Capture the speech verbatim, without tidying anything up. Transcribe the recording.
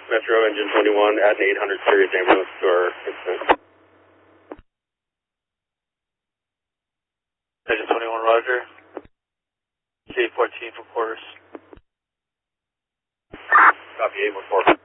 Metro Engine twenty-one, add an eight hundred series ambulance to our incident. Engine twenty-one, roger. C fourteen for quarters. Copy eight one four.